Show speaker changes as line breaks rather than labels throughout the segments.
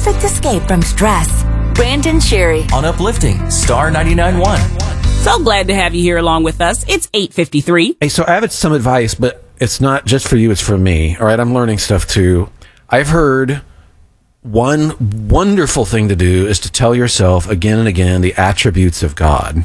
perfect escape from stress. Brandon Sherry
on Uplifting Star 99.1.
So glad to have you here along with us. It's 8:53.
Hey, so I have some advice, but it's not just for you, it's for me. All right, I'm learning stuff too. I've heard one wonderful thing to do is to tell yourself again and again the attributes of God.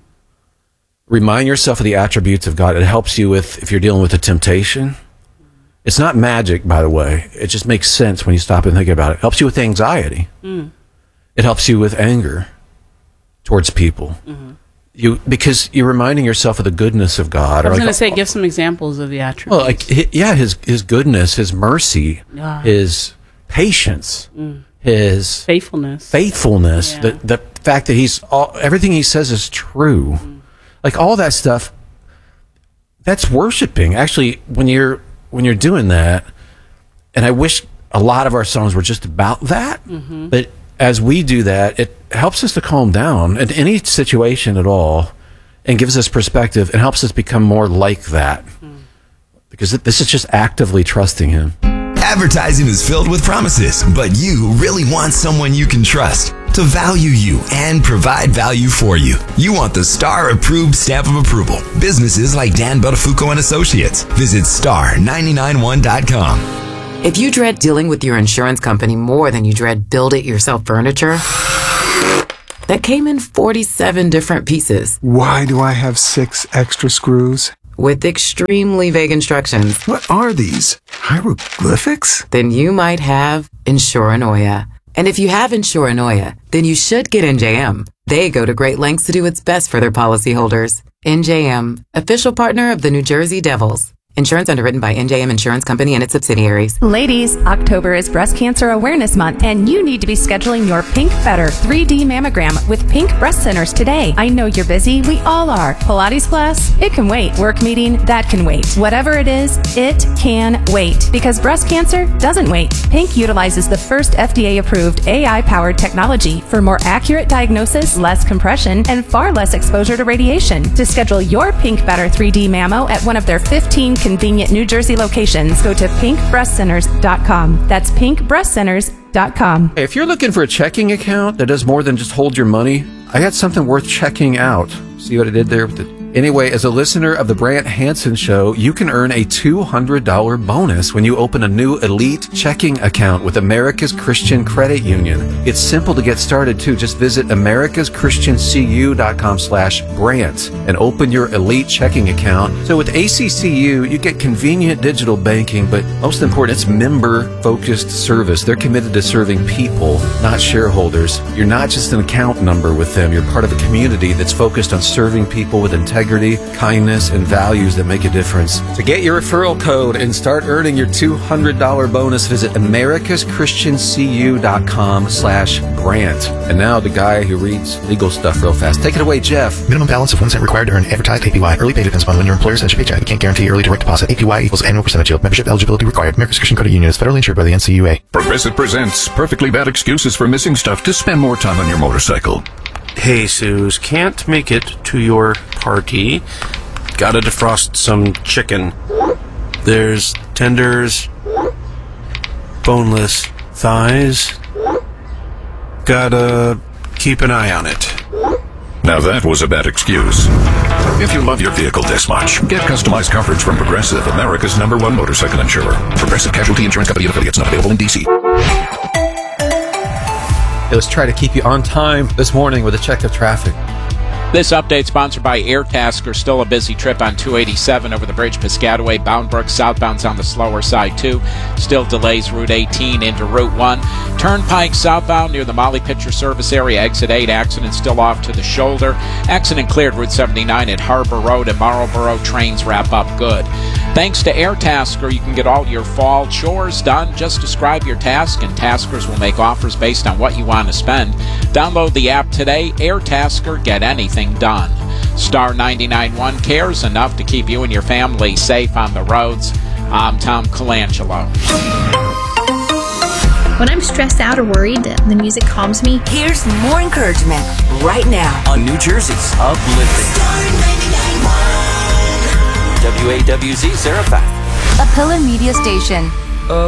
Remind yourself of the attributes of God. It helps you with, if you're dealing with a temptation. It's not magic, by the way. It just makes sense when you stop and think about it. It helps you with anxiety. It helps you with anger towards people. Because you're reminding yourself of the goodness of God.
I was going to say, give some examples of the attributes.
Well, his goodness, his mercy, his patience, his faithfulness. Yeah. The fact that everything he says is true. Like all that stuff, that's worshiping. Actually, when you're doing that, and I wish a lot of our songs were just about that, but as we do that, it helps us to calm down in any situation at all and gives us perspective and helps us become more like that. Because this is just actively trusting him.
Advertising is filled with promises, but you really want someone you can trust to value you and provide value for you. You want the Star-approved stamp of approval. Businesses like Dan Buttafuoco and Associates. Visit star991.com.
If you dread dealing with your insurance company more than you dread build-it-yourself furniture, that came in 47 different pieces.
Why do I have 6 extra screws?
With extremely vague instructions.
What are these? Hieroglyphics?
Then you might have Insuranoia. And if you have Insuranoia, then you should get NJM. They go to great lengths to do what's best for their policyholders. NJM, official partner of the New Jersey Devils. Insurance underwritten by NJM Insurance Company and its subsidiaries.
Ladies, October is Breast Cancer Awareness Month, and you need to be scheduling your Pink Better 3D mammogram with Pink Breast Centers today. I know you're busy. We all are. Pilates class? It can wait. Work meeting? That can wait. Whatever it is, it can wait. Because breast cancer doesn't wait. Pink utilizes the first FDA-approved AI-powered technology for more accurate diagnosis, less compression, and far less exposure to radiation. To schedule your Pink Better 3D mammo at one of their 15 convenient New Jersey locations, go to pinkbreastcenters.com. That's pinkbreastcenters.com.
If you're looking for a checking account that does more than just hold your money, I got something worth checking out. See what I did there? Anyway, as a listener of the Brant Hansen Show, you can earn a $200 bonus when you open a new Elite checking account with America's Christian Credit Union. It's simple to get started, too. Just visit americaschristiancu.com/Brant and open your Elite checking account. So with ACCU, you get convenient digital banking, but most important, it's member-focused service. They're committed to serving people, not shareholders. You're not just an account number with them. You're part of a community that's focused on serving people with integrity, kindness, and values that make a difference. To get your referral code and start earning your $200 bonus, visit americaschristiancu.com/Brant. And now the guy who reads legal stuff real fast. Take it away, Jeff.
Minimum balance of 1 cent required to earn advertised APY. Early pay depends upon when your employer sends your paycheck. You can't guarantee early direct deposit. APY equals annual percentage yield. Membership eligibility required. America's Christian Credit Union is federally insured by the NCUA.
Progressive presents Perfectly Bad Excuses for Missing Stuff to Spend More Time on Your Motorcycle.
Hey, Suze, can't make it to your party. Gotta defrost some chicken. There's tenders, boneless thighs. Gotta keep an eye on it.
Now that was a bad excuse. If you love your vehicle this much, get customized coverage from Progressive, America's #1 motorcycle insurer. Progressive Casualty Insurance Company and affiliates, not available in D.C.
Let's try to keep you on time this morning with a check of traffic.
This update sponsored by Airtasker. Still a busy trip on 287 over the bridge, Piscataway, Boundbrook. Southbound's on the slower side, too. Still delays Route 18 into Route 1. Turnpike southbound near the Molly Pitcher Service area. Exit 8, accident still off to the shoulder. Accident cleared Route 79 at Harbor Road and Marlboro. Trains wrap up good. Thanks to Airtasker, you can get all your fall chores done. Just describe your task, and Taskers will make offers based on what you want to spend. Download the app today. Airtasker, get anything done. Star 99.1 cares enough to keep you and your family safe on the roads. I'm Tom Colangelo.
When I'm stressed out or worried, the music calms me.
Here's more encouragement right now
on New Jersey's Uplifting Star 99.1. WAWZ Zarephath.
A Pillar Media station.